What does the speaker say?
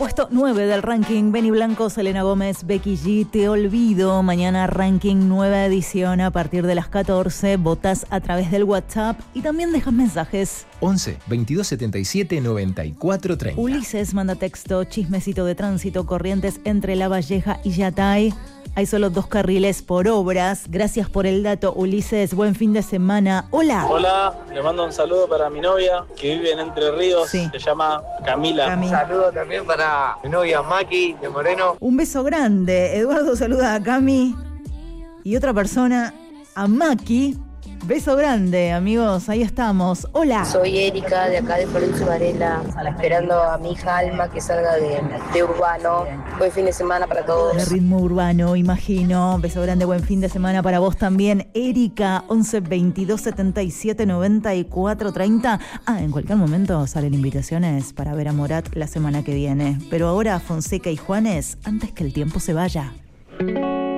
Puesto 9 del ranking, Benny Blanco, Selena Gómez, Becky G, Te Olvido. Mañana ranking, nueva edición a partir de las 14. Votás a través del WhatsApp y también dejas mensajes. 11 22 77 94 30. Ulises manda texto, chismecito de tránsito, Corrientes entre La Valleja y Yatay. Hay solo 2 carriles por obras. Gracias por el dato, Ulises. Buen fin de semana. Hola. Hola, le mando un saludo para mi novia que vive en Entre Ríos. Sí. Se llama Camila. Un saludo también para mi novia Maki de Moreno. Un beso grande. Eduardo saluda a Cami y otra persona a Maki. Beso grande, amigos. Ahí estamos. Hola. Soy Erika, de acá de Florencio Varela, esperando a mi hija Alma que salga de Urbano. Buen fin de semana para todos. De ritmo urbano, imagino. Beso grande, buen fin de semana para vos también. Erika, 11 22 77 94 30. En cualquier momento salen invitaciones para ver a Morat la semana que viene. Pero ahora Fonseca y Juanes, antes que el tiempo se vaya.